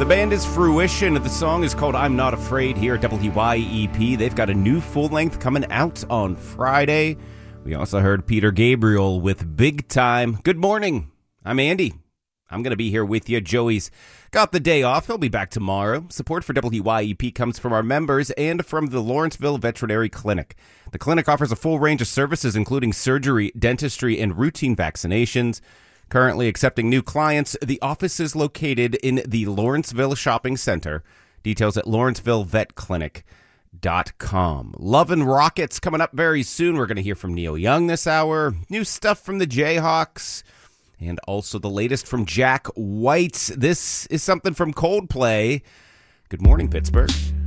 The band is Fruition. The song is called I'm Not Afraid here at WYEP. They've got a new full-length coming out on Friday. We also heard Peter Gabriel with Big Time. Good morning. I'm Andy. I'm going to be here with you. Joey's got the day off. He'll be back tomorrow. Support for WYEP comes from our members and from the Lawrenceville Veterinary Clinic. The clinic offers a full range of services, including surgery, dentistry, and routine vaccinations. Currently accepting new clients, the office is located in the Lawrenceville Shopping Center. Details at lawrencevillevetclinic.com. Love and Rockets coming up very soon. We're going to hear from Neil Young this hour. New stuff from the Jayhawks. And also the latest from Jack White. This is something from Coldplay. Good morning, Pittsburgh.